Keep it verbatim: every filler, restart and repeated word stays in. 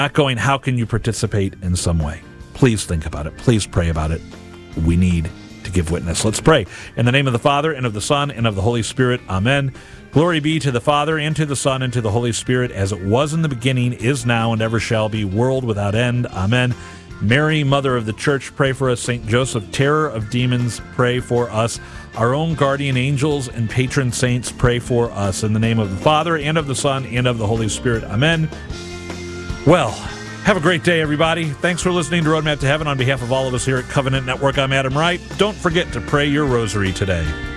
not going, how can you participate in some way? Please think about it. Please pray about it. We need to give witness. Let's pray. In the name of the Father, and of the Son, and of the Holy Spirit. Amen. Glory be to the Father, and to the Son, and to the Holy Spirit, as it was in the beginning, is now, and ever shall be, world without end. Amen. Mary, Mother of the Church, pray for us. Saint Joseph, terror of demons, pray for us. Our own guardian angels and patron saints, pray for us. In the name of the Father, and of the Son, and of the Holy Spirit. Amen. Well, have a great day, everybody. Thanks for listening to Roadmap to Heaven. On behalf of all of us here at Covenant Network, I'm Adam Wright. Don't forget to pray your rosary today.